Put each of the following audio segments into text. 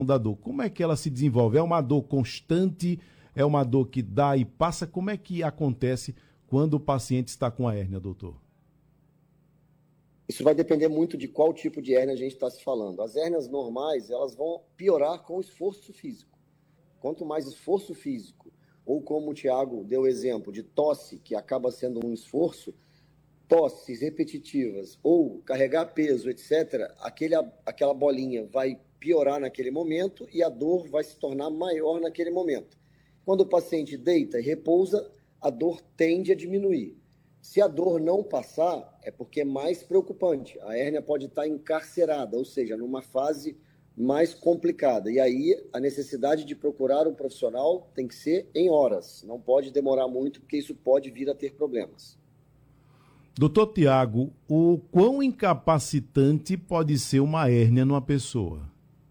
da dor, como é que ela se desenvolve? É uma dor constante? É uma dor que dá e passa? Como é que acontece quando o paciente está com a hérnia, doutor? Isso vai depender muito de qual tipo de hérnia a gente está se falando. As hérnias normais, elas vão piorar com o esforço físico. Quanto mais esforço físico, ou como o Thiago deu o exemplo de tosse, que acaba sendo um esforço, tosses repetitivas, ou carregar peso, etc., aquela bolinha vai piorar naquele momento e a dor vai se tornar maior naquele momento. Quando o paciente deita e repousa, a dor tende a diminuir. Se a dor não passar, é porque é mais preocupante. A hérnia pode estar encarcerada, ou seja, numa fase mais complicada. E aí a necessidade de procurar um profissional tem que ser em horas. Não pode demorar muito, porque isso pode vir a ter problemas. Doutor Tiago, o quão incapacitante pode ser uma hérnia numa pessoa?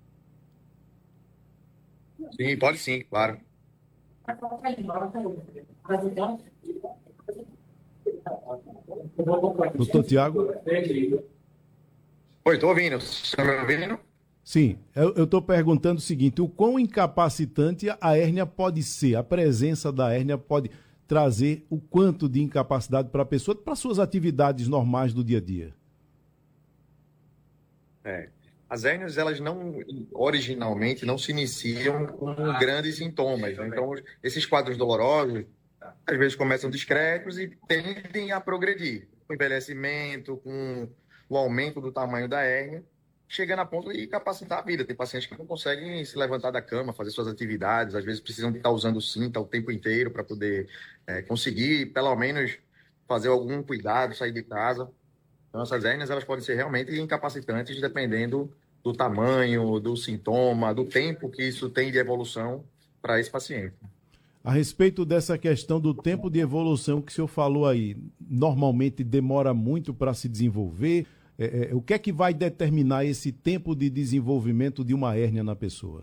Sim, pode sim, claro. Doutor Tiago? Oi, estou ouvindo. Você está me ouvindo? Sim, eu estou perguntando o seguinte, o quão incapacitante a hérnia pode ser? A presença da hérnia pode trazer o quanto de incapacidade para a pessoa, para suas atividades normais do dia a dia? As hérnias, elas originalmente não se iniciam com grandes sintomas, né? Então, esses quadros dolorosos, às vezes começam discretos e tendem a progredir. Com o envelhecimento, com o aumento do tamanho da hérnia, chegando a ponto de incapacitar a vida. Tem pacientes que não conseguem se levantar da cama, fazer suas atividades, às vezes precisam estar usando cinta o tempo inteiro para poder conseguir, pelo menos, fazer algum cuidado, sair de casa. Então, essas hérnias, elas podem ser realmente incapacitantes, dependendo do tamanho, do sintoma, do tempo que isso tem de evolução para esse paciente. A respeito dessa questão do tempo de evolução que o senhor falou aí, normalmente demora muito para se desenvolver. O que é que vai determinar esse tempo de desenvolvimento de uma hérnia na pessoa?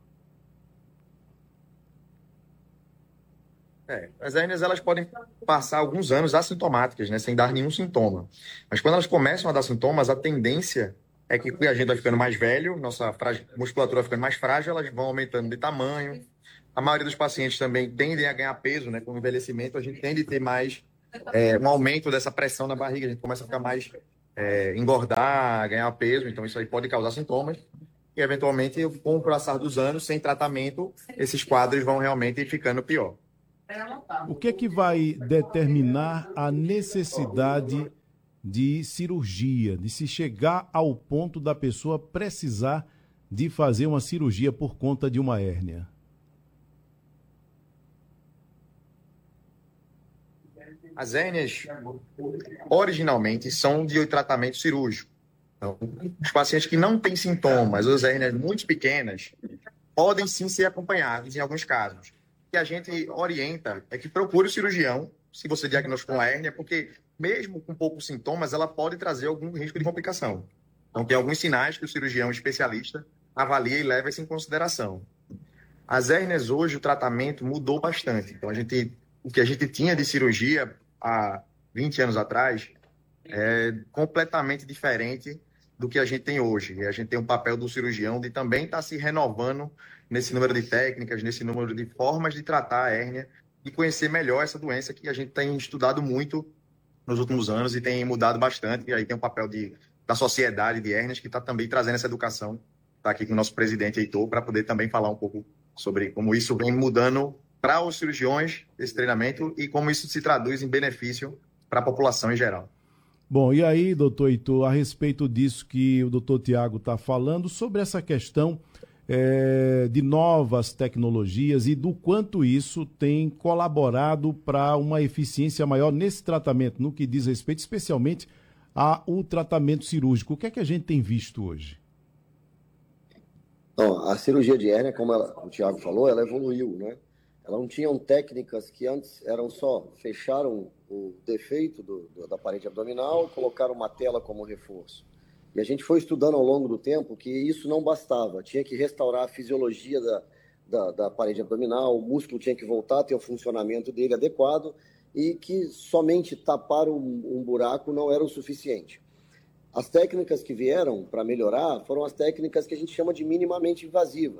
As hérnias, elas podem passar alguns anos assintomáticas, né, sem dar nenhum sintoma. Mas quando elas começam a dar sintomas, a tendência é que a gente vai ficando mais velho, nossa musculatura vai ficando mais frágil, elas vão aumentando de tamanho. A maioria dos pacientes também tendem a ganhar peso, né? Com o envelhecimento, a gente tende a ter mais um aumento dessa pressão na barriga, a gente começa a ficar mais engordar, ganhar peso, então isso aí pode causar sintomas. E, eventualmente, com o passar dos anos, sem tratamento, esses quadros vão realmente ficando pior. O que é que vai determinar a necessidade de cirurgia, de se chegar ao ponto da pessoa precisar de fazer uma cirurgia por conta de uma hérnia? As hérnias, originalmente, são de tratamento cirúrgico. Então, os pacientes que não têm sintomas, ou as hérnias muito pequenas, podem sim ser acompanhados em alguns casos. O que a gente orienta é que procure o cirurgião, se você diagnosticou uma hérnia, porque mesmo com poucos sintomas, ela pode trazer algum risco de complicação. Então, tem alguns sinais que o cirurgião especialista avalia e leva isso em consideração. As hérnias hoje, o tratamento mudou bastante. Então, o que a gente tinha de cirurgia há 20 anos atrás é completamente diferente do que a gente tem hoje. E a gente tem um papel do cirurgião de também estar se renovando nesse número de técnicas, nesse número de formas de tratar a hérnia e conhecer melhor essa doença que a gente tem estudado muito nos últimos anos e tem mudado bastante. E aí tem um papel da Sociedade de Hérnias que está também trazendo essa educação. Está aqui com o nosso presidente Heitor para poder também falar um pouco sobre como isso vem mudando para os cirurgiões, esse treinamento, e como isso se traduz em benefício para a população em geral. Bom, e aí, doutor Heitor, a respeito disso que o doutor Tiago está falando, sobre essa questão de novas tecnologias e do quanto isso tem colaborado para uma eficiência maior nesse tratamento, no que diz respeito especialmente ao tratamento cirúrgico. O que é que a gente tem visto hoje? Não, a cirurgia de hérnia, como o Thiago falou, ela evoluiu, né? Ela não tinham técnicas que antes eram só fecharam o defeito da parede abdominal, colocaram uma tela como reforço. E a gente foi estudando ao longo do tempo que isso não bastava, tinha que restaurar a fisiologia da parede abdominal, o músculo tinha que voltar a ter o funcionamento dele adequado e que somente tapar um buraco não era o suficiente. As técnicas que vieram para melhorar foram as técnicas que a gente chama de minimamente invasivas.